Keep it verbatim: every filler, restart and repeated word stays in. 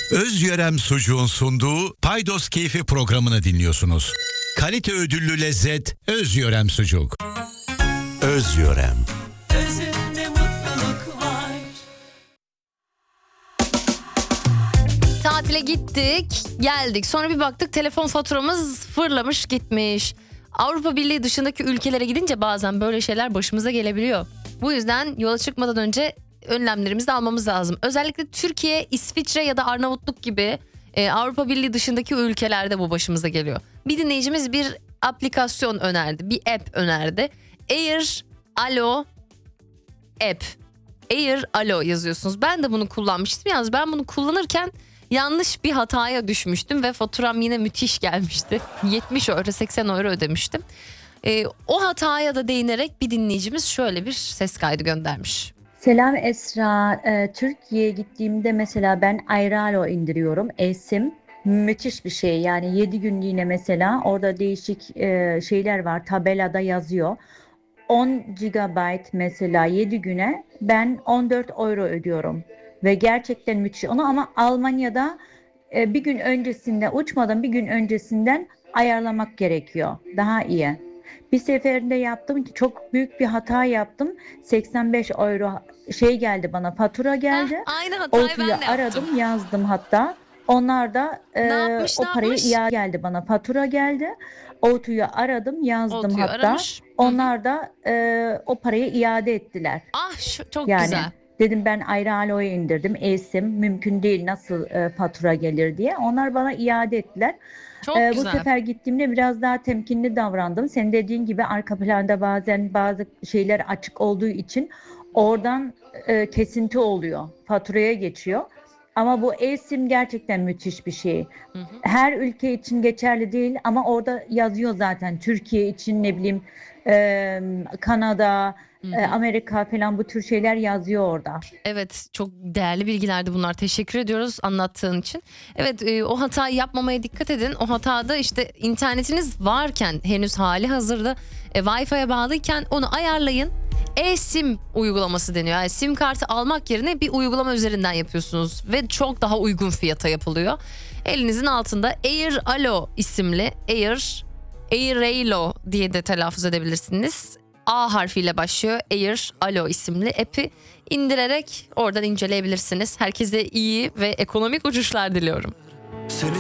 Özyörem Sucuğun sunduğu Paydos Keyfi programını dinliyorsunuz. Kalite ödüllü lezzet Özyörem Sucuk. Özyörem. Özünde mutluluk var. Tatile gittik, geldik. Sonra bir baktık telefon faturamız fırlamış gitmiş. Avrupa Birliği dışındaki ülkelere gidince bazen böyle şeyler başımıza gelebiliyor. Bu yüzden yola çıkmadan önce önlemlerimizi de almamız lazım. Özellikle Türkiye, İsviçre ya da Arnavutluk gibi e, Avrupa Birliği dışındaki ülkelerde bu başımıza geliyor. Bir dinleyicimiz bir aplikasyon önerdi, bir app önerdi. Air Alo App. Air Alo yazıyorsunuz. Ben de bunu kullanmıştım. Yalnız ben bunu kullanırken yanlış bir hataya düşmüştüm ve faturam yine müthiş gelmişti. yetmiş euro, seksen euro ödemiştim. E, o hataya da değinerek bir dinleyicimiz şöyle bir ses kaydı göndermiş. Selam Esra. Ee, Türkiye'ye gittiğimde mesela ben Airalo indiriyorum. eSIM müthiş bir şey. Yani yedi günlüğüne mesela orada değişik e, şeyler var. Tabelada yazıyor. on gigabayt mesela yedi güne ben on dört euro ödüyorum. Ve gerçekten müthiş. Onu ama Almanya'da e, bir gün öncesinde uçmadan bir gün öncesinden ayarlamak gerekiyor. Daha iyi. Bir seferinde yaptım ki çok büyük bir hata yaptım. seksen beş euro şey geldi bana, fatura geldi. Heh, aynı hatayı Otu'yu ben de yaptım. aradım, yazdım hatta. Onlar da e, Ne yapmış, o ne parayı yapmış? iade geldi bana, fatura geldi. Otu'yu aradım, yazdım Otu'yu hatta. aramış. Hı hı. Onlar da e, o parayı iade ettiler. Ah şu, çok Yani güzel. dedim ben Airalo'yu indirdim. eSIM mümkün değil, nasıl e, fatura gelir diye. Onlar bana iade ettiler. Çok Ee, bu güzel. sefer gittiğimde biraz daha temkinli davrandım. Senin dediğin gibi arka planda bazen bazı şeyler açık olduğu için oradan e, kesinti oluyor. Faturaya geçiyor. Ama bu eSIM gerçekten müthiş bir şey. Hı hı. Her ülke için geçerli değil ama orada yazıyor zaten. Türkiye için ne bileyim e, Kanada, Hı e, hı. Amerika falan bu tür şeyler yazıyor orada. Evet, çok değerli bilgilerdi bunlar. Teşekkür ediyoruz anlattığın için. Evet, e, o hatayı yapmamaya dikkat edin. O hatada işte internetiniz varken, henüz hali hazırda e, Wi-Fi'ye bağlıyken onu ayarlayın. eSIM uygulaması deniyor. Yani sim kartı almak yerine bir uygulama üzerinden yapıyorsunuz ve çok daha uygun fiyata yapılıyor. Elinizin altında Air Alo isimli Air Airalo diye de telaffuz edebilirsiniz. A harfiyle başlıyor. Air Alo isimli app'i indirerek oradan inceleyebilirsiniz. Herkese iyi ve ekonomik uçuşlar diliyorum. Seni